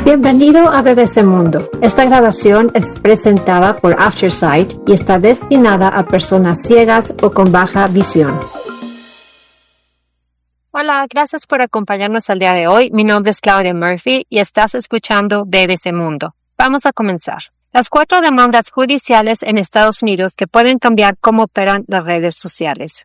Bienvenido a BBC Mundo. Esta grabación es presentada por Aftersight y está destinada a personas ciegas o con baja visión. Hola, gracias por acompañarnos el día de hoy. Mi nombre es Claudia Murphy y estás escuchando BBC Mundo. Vamos a comenzar. Las 4 demandas judiciales en Estados Unidos que pueden cambiar cómo operan las redes sociales.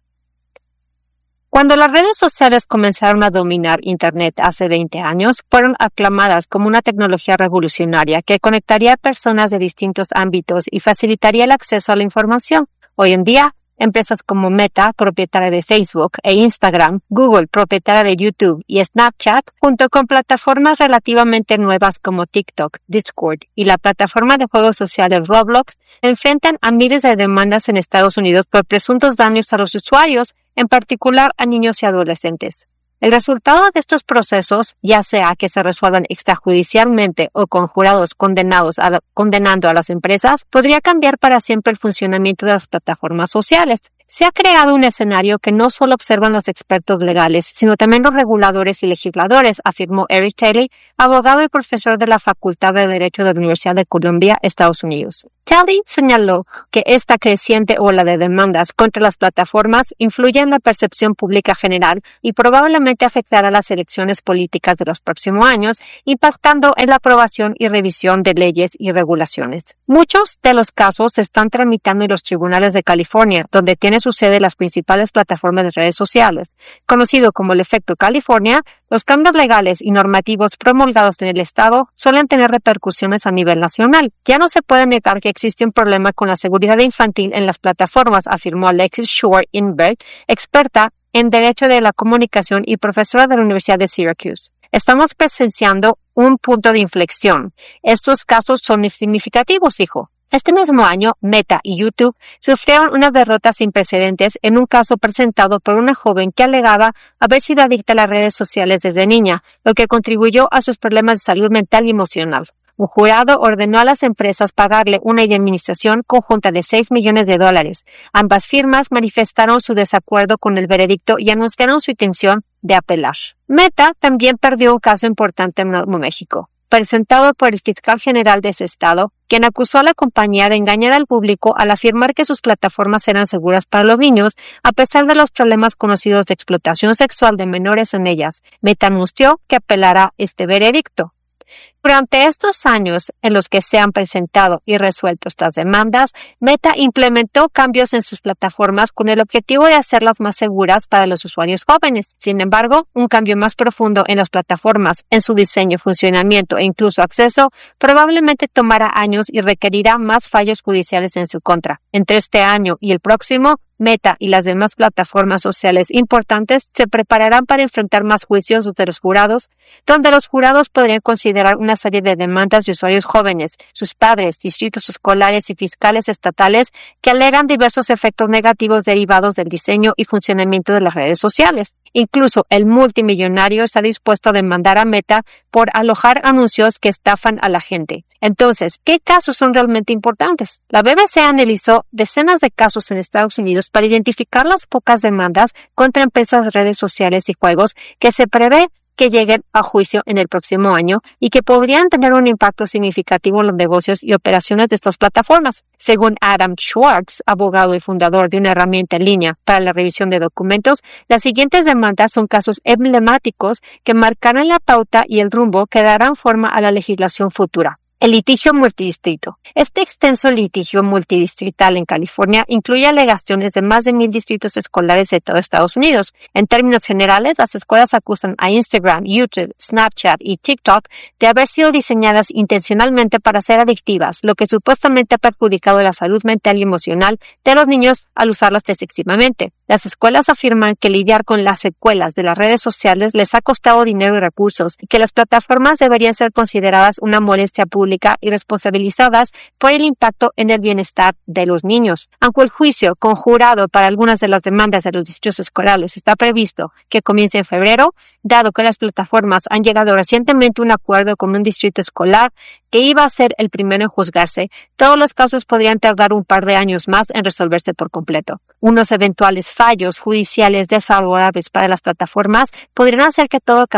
Cuando las redes sociales comenzaron a dominar Internet hace 20 años, fueron aclamadas como una tecnología revolucionaria que conectaría a personas de distintos ámbitos y facilitaría el acceso a la información. Hoy en día, empresas como Meta, propietaria de Facebook, e Instagram, Google, propietaria de YouTube, y Snapchat, junto con plataformas relativamente nuevas como TikTok, Discord y la plataforma de juegos sociales Roblox, enfrentan a miles de demandas en Estados Unidos por presuntos daños a los usuarios, en particular a niños y adolescentes. El resultado de estos procesos, ya sea que se resuelvan extrajudicialmente o con jurados condenando a las empresas, podría cambiar para siempre el funcionamiento de las plataformas sociales. Se ha creado un escenario que no solo observan los expertos legales, sino también los reguladores y legisladores, afirmó Eric Talley, abogado y profesor de la Facultad de Derecho de la Universidad de Columbia, Estados Unidos. Talley señaló que esta creciente ola de demandas contra las plataformas influye en la percepción pública general y probablemente afectará las elecciones políticas de los próximos años, impactando en la aprobación y revisión de leyes y regulaciones. Muchos de los casos se están tramitando en los tribunales de California, donde tiene su sede las principales plataformas de redes sociales. Conocido como el efecto California, los cambios legales y normativos promulgados en el estado suelen tener repercusiones a nivel nacional. Ya no se puede negar que existe un problema con la seguridad infantil en las plataformas, afirmó Alexis Shore-Inberg, experta en Derecho de la Comunicación y profesora de la Universidad de Syracuse. Estamos presenciando un punto de inflexión. Estos casos son significativos, dijo. Este mismo año, Meta y YouTube sufrieron una derrota sin precedentes en un caso presentado por una joven que alegaba haber sido adicta a las redes sociales desde niña, lo que contribuyó a sus problemas de salud mental y emocional. Un jurado ordenó a las empresas pagarle una indemnización conjunta de $6 millones. Ambas firmas manifestaron su desacuerdo con el veredicto y anunciaron su intención de apelar. Meta también perdió un caso importante en Nuevo México, presentado por el fiscal general de ese estado, quien acusó a la compañía de engañar al público al afirmar que sus plataformas eran seguras para los niños, a pesar de los problemas conocidos de explotación sexual de menores en ellas. Meta anunció que apelará este veredicto. Durante estos años en los que se han presentado y resuelto estas demandas, Meta implementó cambios en sus plataformas con el objetivo de hacerlas más seguras para los usuarios jóvenes. Sin embargo, un cambio más profundo en las plataformas, en su diseño, funcionamiento e incluso acceso, probablemente tomará años y requerirá más fallos judiciales en su contra. Entre este año y el próximo, Meta y las demás plataformas sociales importantes se prepararán para enfrentar más juicios de los jurados, donde los jurados podrían considerar una serie de demandas de usuarios jóvenes, sus padres, distritos escolares y fiscales estatales que alegan diversos efectos negativos derivados del diseño y funcionamiento de las redes sociales. Incluso el multimillonario está dispuesto a demandar a Meta por alojar anuncios que estafan a la gente. Entonces, ¿qué casos son realmente importantes? La BBC analizó decenas de casos en Estados Unidos para identificar las pocas demandas contra empresas de redes sociales y juegos que se prevé que lleguen a juicio en el próximo año y que podrían tener un impacto significativo en los negocios y operaciones de estas plataformas. Según Adam Schwartz, abogado y fundador de una herramienta en línea para la revisión de documentos, las siguientes demandas son casos emblemáticos que marcarán la pauta y el rumbo que darán forma a la legislación futura. El litigio multidistrito. Este extenso litigio multidistrital en California incluye alegaciones de más de 1,000 distritos escolares de todo Estados Unidos. En términos generales, las escuelas acusan a Instagram, YouTube, Snapchat y TikTok de haber sido diseñadas intencionalmente para ser adictivas, lo que supuestamente ha perjudicado la salud mental y emocional de los niños al usarlas excesivamente. Las escuelas afirman que lidiar con las secuelas de las redes sociales les ha costado dinero y recursos y que las plataformas deberían ser consideradas una molestia pública y responsabilizadas por el impacto en el bienestar de los niños. Aunque el juicio conjurado para algunas de las demandas de los distritos escolares está previsto que comience en febrero, dado que las plataformas han llegado recientemente a un acuerdo con un distrito escolar que iba a ser el primero en juzgarse, todos los casos podrían tardar un par de años más en resolverse por completo. Unos eventuales fallos judiciales desfavorables para las plataformas podrían hacer que todo cambiara.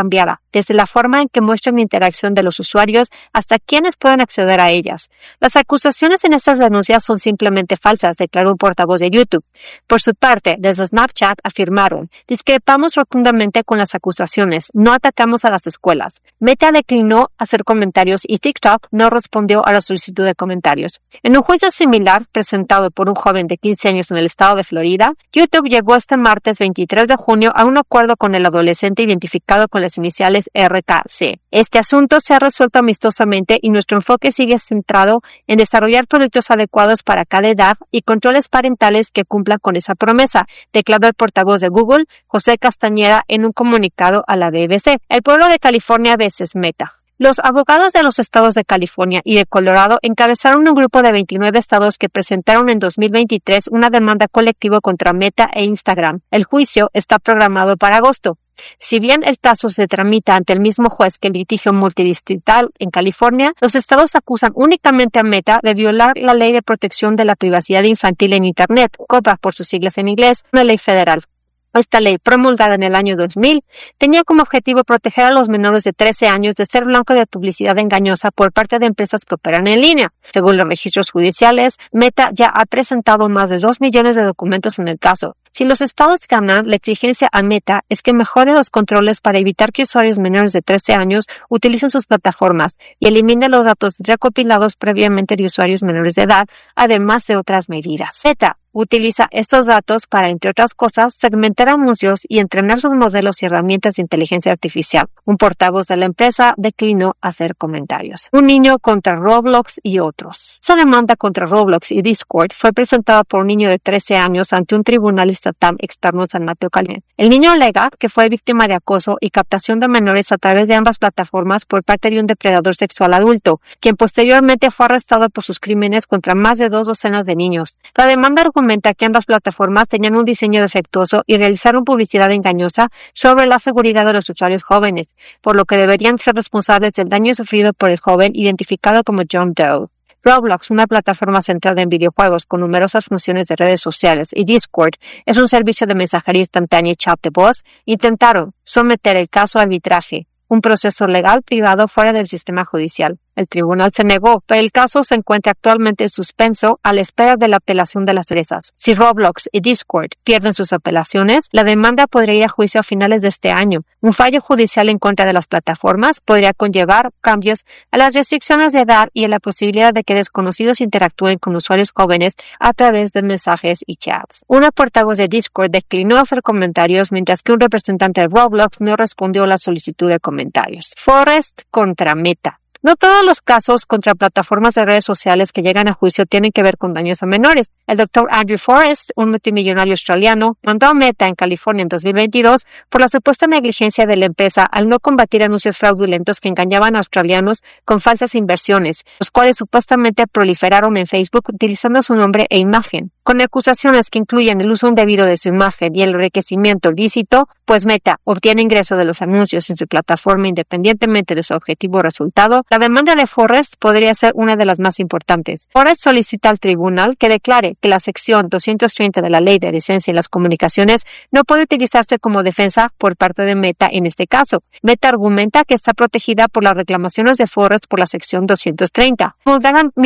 desde la forma en que muestran la interacción de los usuarios hasta quienes pueden acceder a ellas. Las acusaciones en estas denuncias son simplemente falsas, declaró un portavoz de YouTube. Por su parte, desde Snapchat afirmaron: discrepamos rotundamente con las acusaciones, no atacamos a las escuelas. Meta declinó hacer comentarios y TikTok no respondió a la solicitud de comentarios. En un juicio similar presentado por un joven de 15 años en el estado de Florida, YouTube llegó este martes 23 de junio a un acuerdo con el adolescente identificado con las iniciales RKC. Este asunto se ha resuelto amistosamente y nuestro enfoque sigue centrado en desarrollar productos adecuados para cada edad y controles parentales que cumplan con esa promesa, declaró el portavoz de Google, José Castañeda, en un comunicado a la BBC. El pueblo de California a veces Meta. Los abogados de los estados de California y de Colorado encabezaron un grupo de 29 estados que presentaron en 2023 una demanda colectiva contra Meta e Instagram. El juicio está programado para agosto. Si bien el caso se tramita ante el mismo juez que el litigio multidistrital en California, los estados acusan únicamente a Meta de violar la Ley de Protección de la Privacidad Infantil en Internet, COPPA por sus siglas en inglés, una ley federal. Esta ley, promulgada en el año 2000, tenía como objetivo proteger a los menores de 13 años de ser blanco de publicidad engañosa por parte de empresas que operan en línea. Según los registros judiciales, Meta ya ha presentado más de 2 millones de documentos en el caso. Si los estados ganan, la exigencia a Meta es que mejore los controles para evitar que usuarios menores de 13 años utilicen sus plataformas y elimine los datos recopilados previamente de usuarios menores de edad, además de otras medidas. Meta utiliza estos datos para, entre otras cosas, segmentar anuncios y entrenar sus modelos y herramientas de inteligencia artificial. Un portavoz de la empresa declinó hacer comentarios. Un niño contra Roblox y otros. Esa demanda contra Roblox y Discord fue presentada por un niño de 13 años ante un tribunal estatal externo en San Mateo, California. El niño alega que fue víctima de acoso y captación de menores a través de ambas plataformas por parte de un depredador sexual adulto, quien posteriormente fue arrestado por sus crímenes contra más de 2 docenas de niños. La demanda argumenta que ambas plataformas tenían un diseño defectuoso y realizaron publicidad engañosa sobre la seguridad de los usuarios jóvenes, por lo que deberían ser responsables del daño sufrido por el joven identificado como John Doe. Roblox, una plataforma centrada en videojuegos con numerosas funciones de redes sociales, y Discord es un servicio de mensajería instantánea y chat de voz, intentaron someter el caso a arbitraje, un proceso legal privado fuera del sistema judicial. El tribunal se negó, pero el caso se encuentra actualmente en suspenso a la espera de la apelación de las empresas. Si Roblox y Discord pierden sus apelaciones, la demanda podría ir a juicio a finales de este año. Un fallo judicial en contra de las plataformas podría conllevar cambios a las restricciones de edad y a la posibilidad de que desconocidos interactúen con usuarios jóvenes a través de mensajes y chats. Una portavoz de Discord declinó hacer comentarios, mientras que un representante de Roblox no respondió a la solicitud de comentarios. Forrest contra Meta. No todos los casos contra plataformas de redes sociales que llegan a juicio tienen que ver con daños a menores. El Dr. Andrew Forrest, un multimillonario australiano, mandó a Meta en California en 2022 por la supuesta negligencia de la empresa al no combatir anuncios fraudulentos que engañaban a australianos con falsas inversiones, los cuales supuestamente proliferaron en Facebook utilizando su nombre e imagen. Con acusaciones que incluyen el uso indebido de su imagen y el enriquecimiento ilícito, pues Meta obtiene ingreso de los anuncios en su plataforma independientemente de su objetivo o resultado, la demanda de Forrest podría ser una de las más importantes. Forrest solicita al tribunal que declare que la sección 230 de la Ley de Decencia en las Comunicaciones no puede utilizarse como defensa por parte de Meta en este caso. Meta argumenta que está protegida por las reclamaciones de Forrest por la sección 230. Promulgada en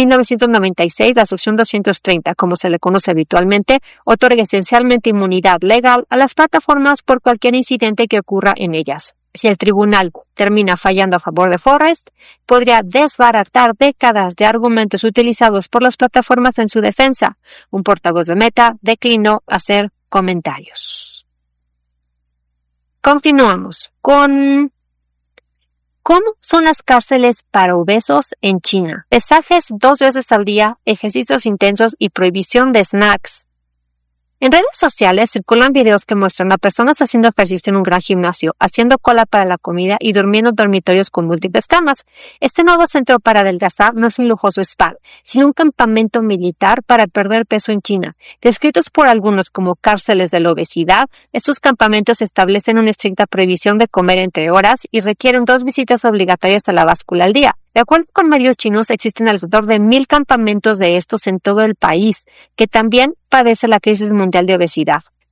1996, la sección 230, como se le conoce habitualmente, otorga esencialmente inmunidad legal a las plataformas por cualquier incidente que ocurra en ellas. Si el tribunal termina fallando a favor de Forrest, podría desbaratar décadas de argumentos utilizados por las plataformas en su defensa. Un portavoz de Meta declinó hacer comentarios. Continuamos con ¿cómo son las cárceles para obesos en China? Pesajes 2 veces al día, ejercicios intensos y prohibición de snacks. En redes sociales circulan videos que muestran a personas haciendo ejercicio en un gran gimnasio, haciendo cola para la comida y durmiendo en dormitorios con múltiples camas. Este nuevo centro para adelgazar no es un lujoso spa, sino un campamento militar para perder peso en China. Descritos por algunos como cárceles de la obesidad, estos campamentos establecen una estricta prohibición de comer entre horas y requieren 2 visitas obligatorias a la báscula al día. De acuerdo con medios chinos, existen alrededor de 1,000 campamentos de estos en todo el país, que también padece la crisis mundial de obesidad.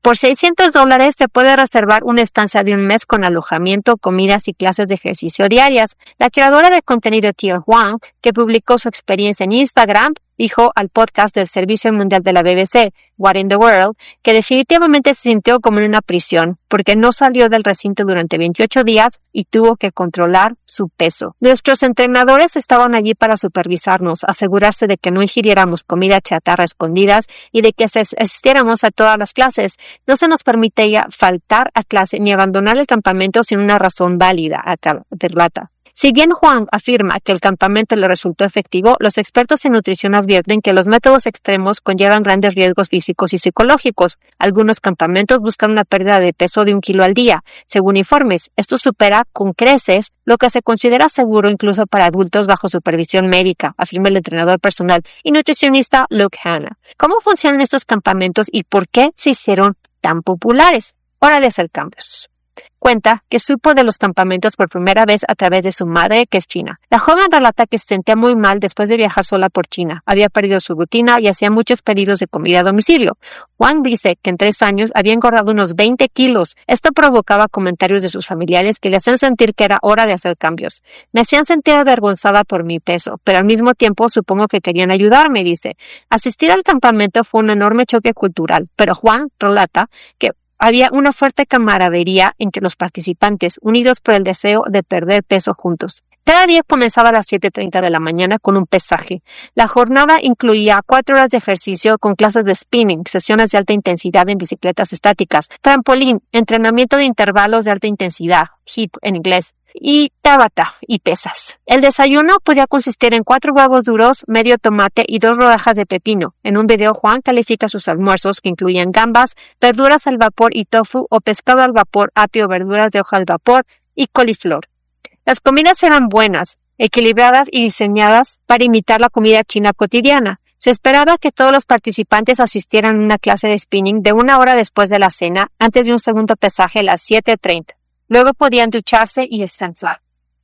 Por $600 te puede reservar una estancia de un mes con alojamiento, comidas y clases de ejercicio diarias. La creadora de contenido Tia Huang, que publicó su experiencia en Instagram, dijo al podcast del Servicio Mundial de la BBC, What in the World, que definitivamente se sintió como en una prisión porque no salió del recinto durante 28 días y tuvo que controlar su peso. Nuestros entrenadores estaban allí para supervisarnos, asegurarse de que no ingiriéramos comida chatarra a escondidas y de que asistiéramos a todas las clases. No se nos permitía faltar a clase ni abandonar el campamento sin una razón válida, relata. Si bien Juan afirma que el campamento le resultó efectivo, los expertos en nutrición advierten que los métodos extremos conllevan grandes riesgos físicos y psicológicos. Algunos campamentos buscan una pérdida de peso de 1 kilo al día. Según informes, esto supera con creces lo que se considera seguro incluso para adultos bajo supervisión médica, afirma el entrenador personal y nutricionista Luke Hanna. ¿Cómo funcionan estos campamentos y por qué se hicieron tan populares? Hora de hacer cambios. Cuenta que supo de los campamentos por primera vez a través de su madre, que es china. La joven relata que se sentía muy mal después de viajar sola por China. Había perdido su rutina y hacía muchos pedidos de comida a domicilio. Wang dice que en 3 años había engordado unos 20 kilos. Esto provocaba comentarios de sus familiares que le hacían sentir que era hora de hacer cambios. Me hacían sentir avergonzada por mi peso, pero al mismo tiempo supongo que querían ayudarme, dice. Asistir al campamento fue un enorme choque cultural, pero Wang relata que había una fuerte camaradería entre los participantes, unidos por el deseo de perder peso juntos. Cada día comenzaba a las 7:30 de la mañana con un pesaje. La jornada incluía 4 horas de ejercicio con clases de spinning, sesiones de alta intensidad en bicicletas estáticas, trampolín, entrenamiento de intervalos de alta intensidad, HIIT en inglés, y tabata y pesas. El desayuno podía consistir en 4 huevos duros, medio tomate y 2 rodajas de pepino. En un video, Juan califica sus almuerzos que incluían gambas, verduras al vapor y tofu o pescado al vapor, apio, verduras de hoja al vapor y coliflor. Las comidas eran buenas, equilibradas y diseñadas para imitar la comida china cotidiana. Se esperaba que todos los participantes asistieran a una clase de spinning de 1 hora después de la cena, antes de un segundo pesaje a las 7:30. Luego podían ducharse y descansar.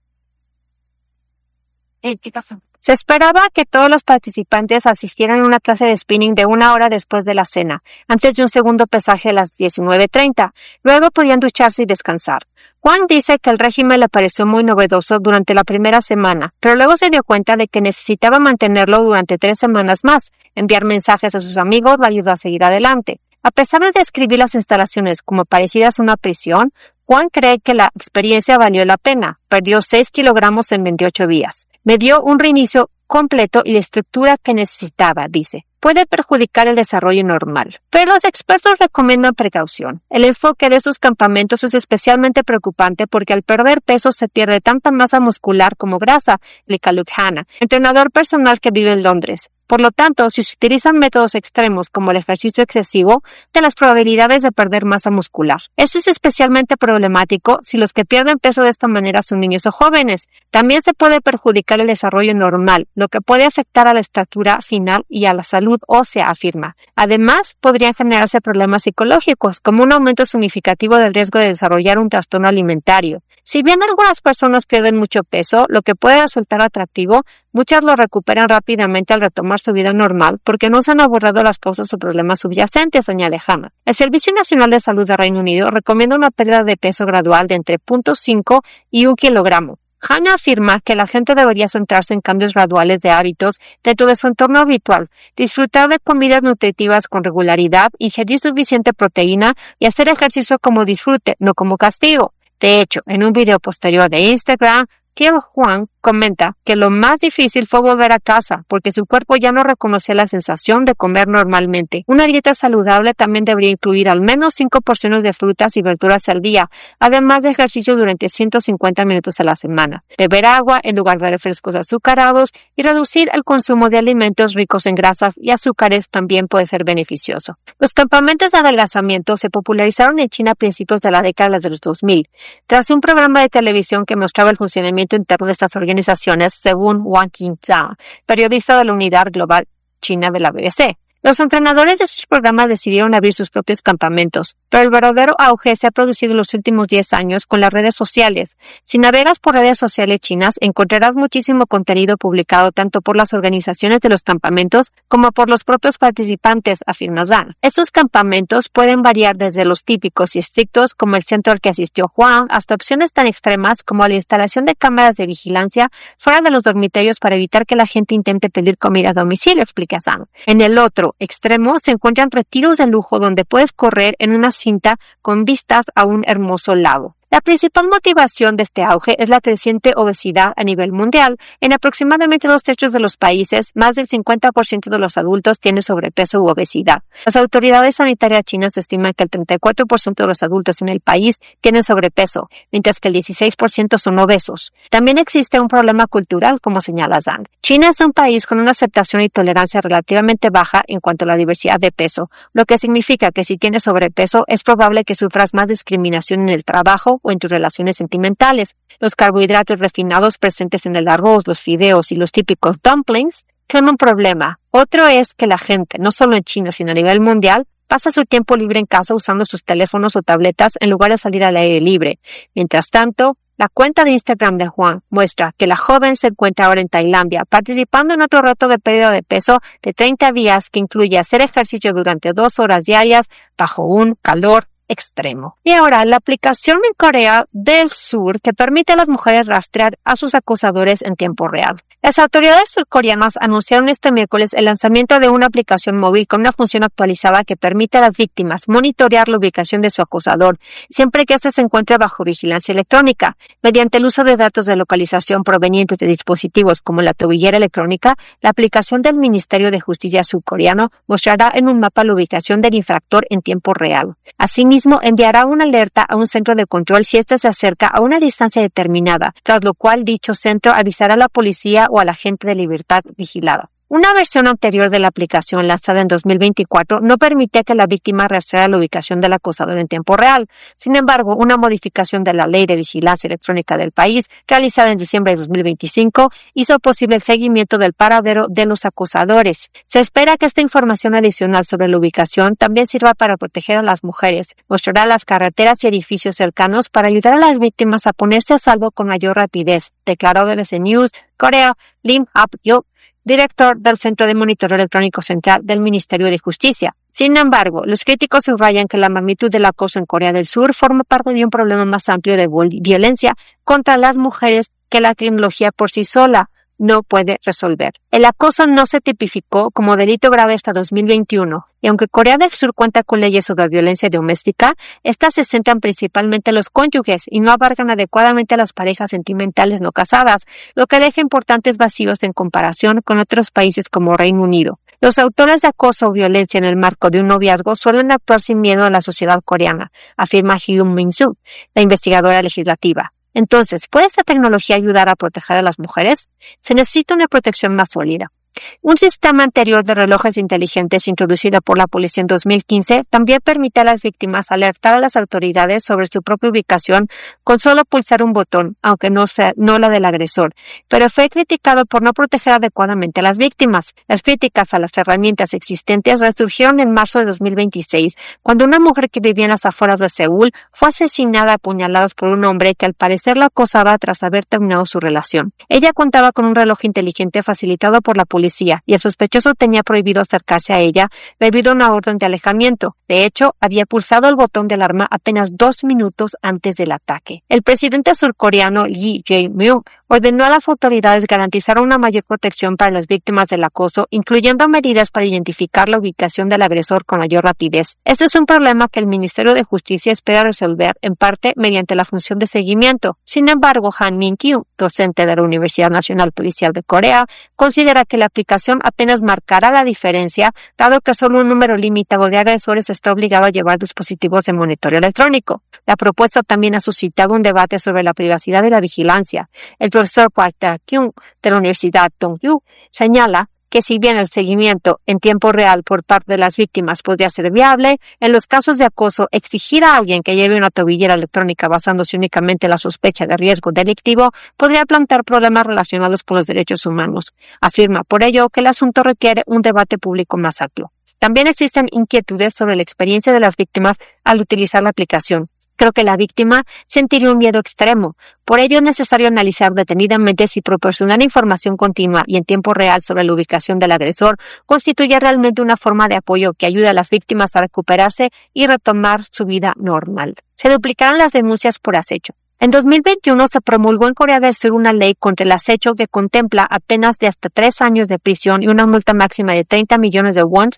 ¿Qué pasó? Se esperaba que todos los participantes asistieran a una clase de spinning de 1 hora después de la cena, antes de un segundo pesaje a las 19:30. Luego podían ducharse y descansar. Juan dice que el régimen le pareció muy novedoso durante la primera semana, pero luego se dio cuenta de que necesitaba mantenerlo durante 3 semanas más. Enviar mensajes a sus amigos le ayudó a seguir adelante. A pesar de describir las instalaciones como parecidas a una prisión, Juan cree que la experiencia valió la pena. Perdió 6 kilogramos en 28 días. Me dio un reinicio completo y la estructura que necesitaba, dice. Puede perjudicar el desarrollo normal, pero los expertos recomiendan precaución. El enfoque de estos campamentos es especialmente preocupante porque al perder peso se pierde tanta masa muscular como grasa, explica Luke Hanna, entrenador personal que vive en Londres. Por lo tanto, si se utilizan métodos extremos como el ejercicio excesivo, de las probabilidades de perder masa muscular. Esto es especialmente problemático si los que pierden peso de esta manera son niños o jóvenes. También se puede perjudicar el desarrollo normal, lo que puede afectar a la estatura final y a la salud ósea, afirma. Además, podrían generarse problemas psicológicos, como un aumento significativo del riesgo de desarrollar un trastorno alimentario. Si bien algunas personas pierden mucho peso, lo que puede resultar atractivo, muchas lo recuperan rápidamente al retomar su vida normal porque no se han abordado las causas o problemas subyacentes, añade Hanna. El Servicio Nacional de Salud de Reino Unido recomienda una pérdida de peso gradual de entre 0.5 y 1 kilogramo. Hanna afirma que la gente debería centrarse en cambios graduales de hábitos dentro de su entorno habitual, disfrutar de comidas nutritivas con regularidad, ingerir suficiente proteína y hacer ejercicio como disfrute, no como castigo. De hecho, en un video posterior de Instagram, Tia Huang comenta que lo más difícil fue volver a casa porque su cuerpo ya no reconocía la sensación de comer normalmente. Una dieta saludable también debería incluir al menos 5 porciones de frutas y verduras al día, además de ejercicio durante 150 minutos a la semana. Beber agua en lugar de refrescos azucarados y reducir el consumo de alimentos ricos en grasas y azúcares también puede ser beneficioso. Los campamentos de adelgazamiento se popularizaron en China a principios de la década de los 2000, tras un programa de televisión que mostraba el funcionamiento interno de estas organizaciones, según Wang Qingzhao, periodista de la Unidad Global China de la BBC. Los entrenadores de sus programas decidieron abrir sus propios campamentos. Pero el verdadero auge se ha producido en los últimos 10 años con las redes sociales. Si navegas por redes sociales chinas, encontrarás muchísimo contenido publicado tanto por las organizaciones de los campamentos como por los propios participantes, afirma Zhang. Estos campamentos pueden variar desde los típicos y estrictos, como el centro al que asistió Huang, hasta opciones tan extremas como la instalación de cámaras de vigilancia fuera de los dormitorios para evitar que la gente intente pedir comida a domicilio, explica Zhang. En el otro extremo se encuentran retiros de lujo donde puedes correr en una cinta con vistas a un hermoso lago. La principal motivación de este auge es la creciente obesidad a nivel mundial. En aproximadamente 2/3 de los países, más del 50% de los adultos tienen sobrepeso u obesidad. Las autoridades sanitarias chinas estiman que el 34% de los adultos en el país tienen sobrepeso, mientras que el 16% son obesos. También existe un problema cultural, como señala Zhang. China es un país con una aceptación y tolerancia relativamente baja en cuanto a la diversidad de peso, lo que significa que si tienes sobrepeso es probable que sufras más discriminación en el trabajo o en tus relaciones sentimentales. Los carbohidratos refinados presentes en el arroz, los fideos y los típicos dumplings son un problema. Otro es que la gente, no solo en China sino a nivel mundial, pasa su tiempo libre en casa usando sus teléfonos o tabletas en lugar de salir al aire libre. Mientras tanto, la cuenta de Instagram de Huang muestra que la joven se encuentra ahora en Tailandia participando en otro reto de pérdida de peso de 30 días que incluye hacer ejercicio durante 2 horas diarias bajo un calor extremo. Y ahora, la aplicación en Corea del Sur que permite a las mujeres rastrear a sus acosadores en tiempo real. Las autoridades surcoreanas anunciaron este miércoles el lanzamiento de una aplicación móvil con una función actualizada que permite a las víctimas monitorear la ubicación de su acosador, siempre que éste se encuentre bajo vigilancia electrónica. Mediante el uso de datos de localización provenientes de dispositivos como la tobillera electrónica, la aplicación del Ministerio de Justicia surcoreano mostrará en un mapa la ubicación del infractor en tiempo real. Asimismo, enviará una alerta a un centro de control si éste se acerca a una distancia determinada, tras lo cual dicho centro avisará a la policía o al agente de libertad vigilada. Una versión anterior de la aplicación, lanzada en 2024, no permitía que la víctima rastreara la ubicación del acosador en tiempo real. Sin embargo, una modificación de la Ley de Vigilancia Electrónica del país, realizada en diciembre de 2025, hizo posible el seguimiento del paradero de los acosadores. Se espera que esta información adicional sobre la ubicación también sirva para proteger a las mujeres, mostrará las carreteras y edificios cercanos para ayudar a las víctimas a ponerse a salvo con mayor rapidez, declaró BBC News Corea Lim Hap-hyuk, director del Centro de Monitoreo Electrónico Central del Ministerio de Justicia. Sin embargo, los críticos subrayan que la magnitud del acoso en Corea del Sur forma parte de un problema más amplio de violencia contra las mujeres que la tecnología por sí sola no puede resolver. El acoso no se tipificó como delito grave hasta 2021, y aunque Corea del Sur cuenta con leyes sobre violencia doméstica, estas se centran principalmente en los cónyuges y no abarcan adecuadamente a las parejas sentimentales no casadas, lo que deja importantes vacíos en comparación con otros países como Reino Unido. Los autores de acoso o violencia en el marco de un noviazgo suelen actuar sin miedo a la sociedad coreana, afirma Hyun Min-soo, la investigadora legislativa. Entonces, ¿puede esta tecnología ayudar a proteger a las mujeres? Se necesita una protección más sólida. Un sistema anterior de relojes inteligentes introducido por la policía en 2015 también permite a las víctimas alertar a las autoridades sobre su propia ubicación con solo pulsar un botón, aunque no la del agresor, pero fue criticado por no proteger adecuadamente a las víctimas. Las críticas a las herramientas existentes resurgieron en marzo de 2026, cuando una mujer que vivía en las afueras de Seúl fue asesinada a puñaladas por un hombre que al parecer la acosaba tras haber terminado su relación. Ella contaba con un reloj inteligente facilitado por la policía y el sospechoso tenía prohibido acercarse a ella debido a una orden de alejamiento. De hecho, había pulsado el botón de alarma apenas 2 minutos antes del ataque. El presidente surcoreano Lee Jae-myung ordenó a las autoridades garantizar una mayor protección para las víctimas del acoso, incluyendo medidas para identificar la ubicación del agresor con mayor rapidez. Este es un problema que el Ministerio de Justicia espera resolver, en parte mediante la función de seguimiento. Sin embargo, Han Min-kyung, docente de la Universidad Nacional Policial de Corea, considera que la aplicación apenas marcará la diferencia, dado que solo un número limitado de agresores está obligado a llevar dispositivos de monitoreo electrónico. La propuesta también ha suscitado un debate sobre la privacidad y la vigilancia. El profesor Park Da-kyung de la Universidad Donggyu señala que si bien el seguimiento en tiempo real por parte de las víctimas podría ser viable, en los casos de acoso, exigir a alguien que lleve una tobillera electrónica basándose únicamente en la sospecha de riesgo delictivo podría plantear problemas relacionados con los derechos humanos. Afirma por ello que el asunto requiere un debate público más amplio. También existen inquietudes sobre la experiencia de las víctimas al utilizar la aplicación. Creo que la víctima sentiría un miedo extremo. Por ello es necesario analizar detenidamente si proporcionar información continua y en tiempo real sobre la ubicación del agresor constituye realmente una forma de apoyo que ayude a las víctimas a recuperarse y retomar su vida normal. Se duplicaron las denuncias por acecho. En 2021 se promulgó en Corea del Sur una ley contra el acecho que contempla penas de hasta 3 años de prisión y una multa máxima de 30 millones de wons,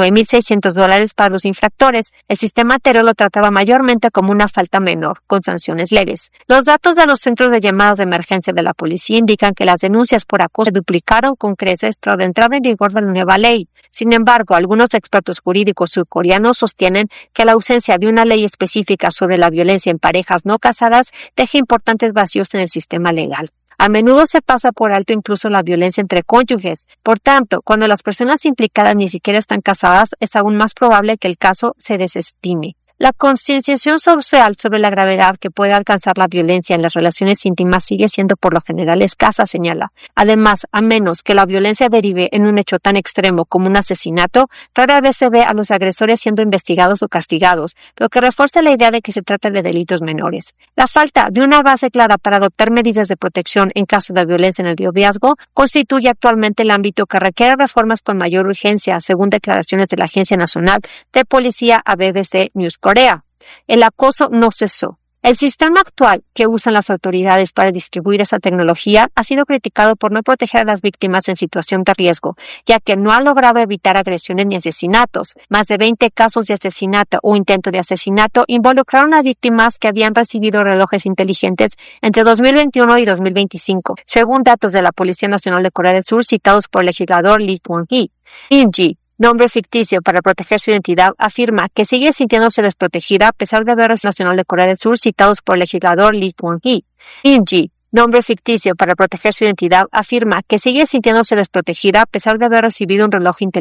$19,600 para los infractores. El sistema anterior lo trataba mayormente como una falta menor, con sanciones leves. Los datos de los centros de llamadas de emergencia de la policía indican que las denuncias por acoso se duplicaron con creces tras la entrada en vigor de la nueva ley. Sin embargo, algunos expertos jurídicos surcoreanos sostienen que la ausencia de una ley específica sobre la violencia en parejas no casadas deja importantes vacíos en el sistema legal. A menudo se pasa por alto incluso la violencia entre cónyuges. Por tanto, cuando las personas implicadas ni siquiera están casadas, es aún más probable que el caso se desestime. La concienciación social sobre la gravedad que puede alcanzar la violencia en las relaciones íntimas sigue siendo por lo general escasa, señala. Además, a menos que la violencia derive en un hecho tan extremo como un asesinato, rara vez se ve a los agresores siendo investigados o castigados, lo que refuerza la idea de que se trata de delitos menores. La falta de una base clara para adoptar medidas de protección en caso de violencia en el noviazgo constituye actualmente el ámbito que requiere reformas con mayor urgencia, según declaraciones de la Agencia Nacional de Policía a BBC News Corea. El acoso no cesó. El sistema actual que usan las autoridades para distribuir esa tecnología ha sido criticado por no proteger a las víctimas en situación de riesgo, ya que no ha logrado evitar agresiones ni asesinatos. Más de 20 casos de asesinato o intento de asesinato involucraron a víctimas que habían recibido relojes inteligentes entre 2021 y 2025, según datos de la Policía Nacional de Corea del Sur citados por el legislador Lee Kwon-hee. Inji, nombre ficticio para proteger su identidad, afirma que sigue sintiéndose desprotegida a pesar de haber recibido Nacional de Corea del Sur citados por el legislador Lee Kwon-hee. Inji, nombre ficticio para proteger su identidad, afirma que sigue sintiéndose desprotegida a pesar de haber recibido un reloj inteligente.